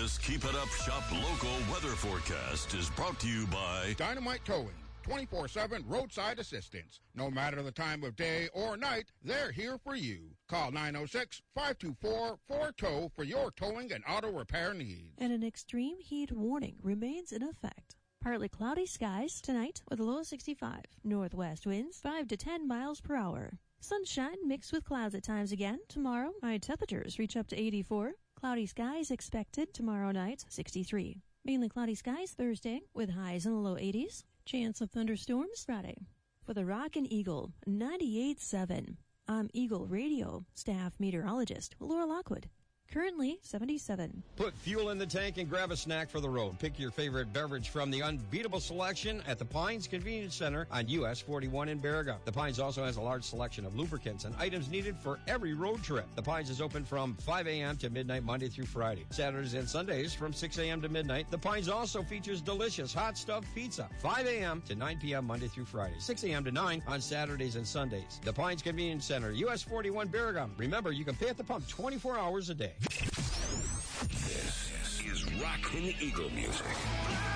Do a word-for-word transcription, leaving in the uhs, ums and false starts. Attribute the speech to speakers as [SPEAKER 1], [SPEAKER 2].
[SPEAKER 1] This Keep It Up Shop local weather forecast is brought to you by
[SPEAKER 2] Dynamite Towing, twenty-four seven roadside assistance. No matter the time of day or night, they're here for you. Call nine oh six, five two four, four T O W for your towing and auto repair needs.
[SPEAKER 3] And an extreme heat warning remains in effect. Partly cloudy skies tonight with a low of sixty-five. Northwest winds five to ten miles per hour. Sunshine mixed with clouds at times again. Tomorrow, high temperatures reach up to eighty-four. Cloudy skies expected tomorrow night, sixty-three. Mainly cloudy skies Thursday with highs in the low eighties. Chance of thunderstorms Friday. For the Rockin' Eagle, ninety-eight point seven. I'm Eagle Radio staff meteorologist Laura Lockwood. Currently seventy-seven.
[SPEAKER 4] Put fuel in the tank and grab a snack for the road. Pick your favorite beverage from the unbeatable selection at the Pines Convenience Center on U S forty-one in Baraga. The Pines also has a large selection of lubricants and items needed for every road trip. The Pines is open from five a.m. to midnight Monday through Friday. Saturdays and Sundays from six a.m. to midnight. The Pines also features delicious hot stuffed pizza. five a.m. to nine p.m. Monday through Friday. six a.m. to nine on Saturdays and Sundays. The Pines Convenience Center, U S forty-one Baraga. Remember, you can pay at the pump twenty-four hours a day.
[SPEAKER 1] This is Rockin' Eagle music.